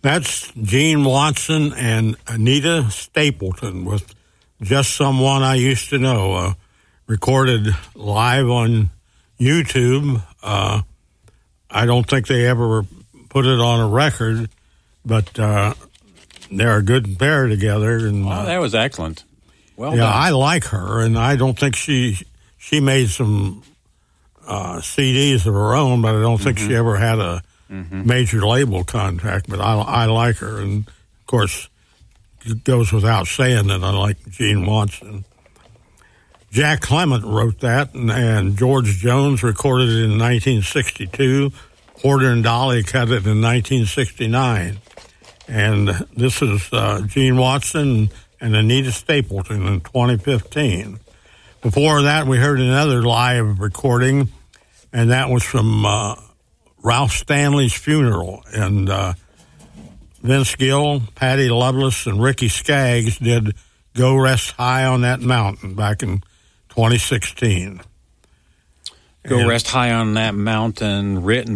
That's Gene Watson and Anita Stapleton with Just Someone I Used to Know, recorded live on YouTube. I don't think they ever put it on a record, but they're a good pair together. And that was excellent. Well yeah, done. I like her, and I don't think she made some CDs of her own, but I don't think she ever had a major label contract. But I like her, and of course, it goes without saying that I like Gene Watson. Jack Clement wrote that, and George Jones recorded it in 1962. Porter and Dolly cut it in 1969. And this is Gene Watson and Anita Stapleton in 2015. Before that, we heard another live recording, and that was from Ralph Stanley's funeral. And Vince Gill, Patty Loveless, and Ricky Skaggs did Go Rest High on That Mountain back in 2016. Go Rest High on That Mountain, written